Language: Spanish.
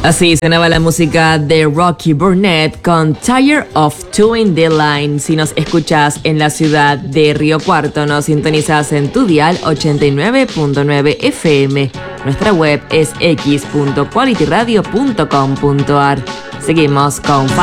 Así sonaba la música de Rocky Burnett con Tired of Doing the Line. Si nos escuchas en la ciudad de Río Cuarto, nos sintonizas en tu dial 89.9 FM. Nuestra web es x.qualityradio.com.ar. Seguimos con